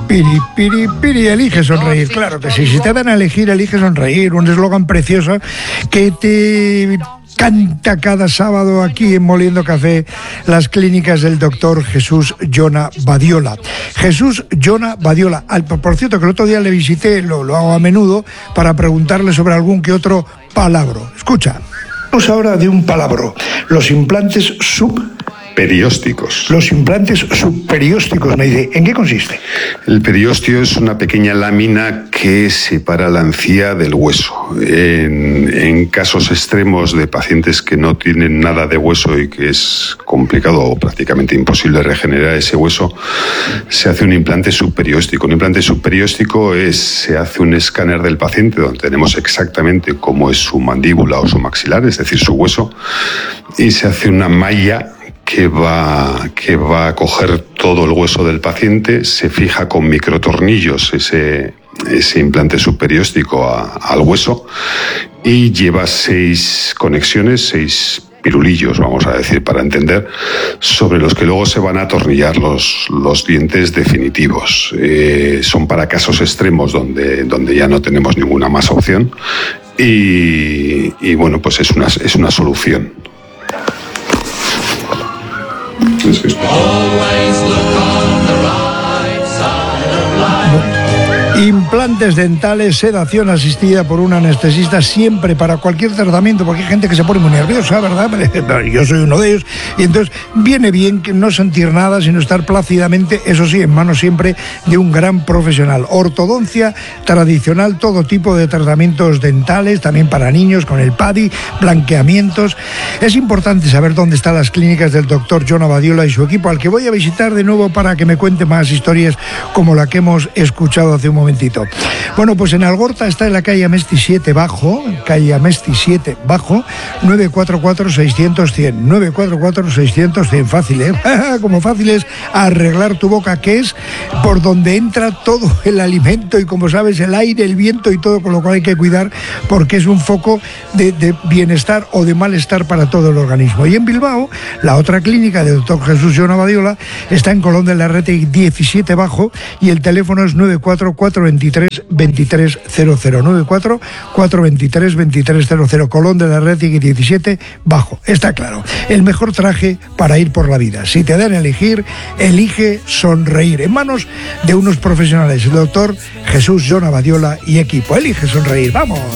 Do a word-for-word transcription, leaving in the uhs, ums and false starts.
Piri, piri, piri, elige sonreír. Claro que sí, si te dan a elegir, elige sonreír. Un eslogan precioso que te canta cada sábado aquí en Moliendo Café las clínicas del doctor Jesús Jona Badiola. Jesús Jona Badiola. Al, por cierto, que el otro día le visité, lo, lo hago a menudo, para preguntarle sobre algún que otro palabro. Escucha. Vamos ahora de un palabro. Los implantes sub... Periósticos. Los implantes subperiósticos, me dice, ¿en qué consiste? El periósteo es una pequeña lámina que separa la encía del hueso. En, en casos extremos de pacientes que no tienen nada de hueso y que es complicado o prácticamente imposible regenerar ese hueso, se hace un implante subperióstico. Un implante subperióstico es, se hace un escáner del paciente donde tenemos exactamente cómo es su mandíbula o su maxilar, es decir, su hueso, y se hace una malla que va, que va a coger todo el hueso del paciente, se fija con microtornillos ese, ese implante subperióstico a, al hueso y lleva seis conexiones, seis pirulillos, vamos a decir, para entender, sobre los que luego se van a atornillar los, los dientes definitivos. Eh, son para casos extremos donde, donde ya no tenemos ninguna más opción y, y bueno, pues es una, es una solución. Implantes dentales, sedación asistida por un anestesista siempre para cualquier tratamiento, porque hay gente que se pone muy nerviosa, ¿verdad? Yo soy uno de ellos, y entonces viene bien que no sentir nada, sino estar plácidamente, eso sí, en manos siempre de un gran profesional. Ortodoncia tradicional, todo tipo de tratamientos dentales, también para niños con el P A D I, blanqueamientos. Es importante saber dónde están las clínicas del doctor Jona Badiola y su equipo, al que voy a visitar de nuevo para que me cuente más historias como la que hemos escuchado hace un momento. Bueno, pues en Algorta está en la calle Amesti siete Bajo, calle Amesti siete Bajo, nueve cuatro cuatro, seis cero cero, cien, nueve cuatro cuatro, seis cero cero, cien, fácil, ¿eh? Como fácil es arreglar tu boca, que es por donde entra todo el alimento y, como sabes, el aire, el viento y todo, con lo cual hay que cuidar porque es un foco de, de bienestar o de malestar para todo el organismo. Y en Bilbao, la otra clínica del doctor Jesús Jona Badiola está en Colón de la Larrete diecisiete Bajo y el teléfono es nueve cuatro cuatro, veintitrés, veintitrés, cero cero, nueve cuatro cuatro, veintitrés, veintitrés, cero cero, Colón de la Red diecisiete Bajo. Está claro, el mejor traje para ir por la vida. Si te dan a elegir, elige sonreír, en manos de unos profesionales, el doctor Jesús Jona Badiola y equipo. Elige sonreír, vamos.